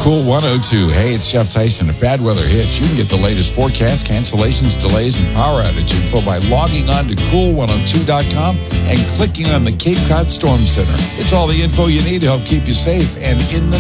Cool 102. Hey, it's Jeff Tyson. If bad weather hits, you can get the latest forecast, cancellations, delays, and power outage info by logging on to cool102.com and clicking on the Cape Cod Storm Center. It's all the info you need to help keep you safe and in the